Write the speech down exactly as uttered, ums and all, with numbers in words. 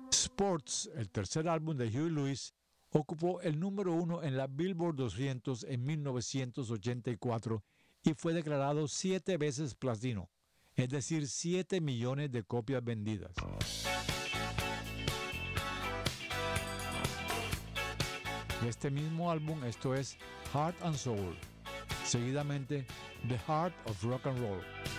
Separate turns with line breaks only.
Sports, el tercer álbum de Huey Lewis, ocupó el número uno en la Billboard doscientos en mil novecientos ochenta y cuatro y fue declarado siete veces platino, es decir, siete millones de copias vendidas. Este mismo álbum, esto es Heart and Soul, seguidamente The Heart of Rock and Roll.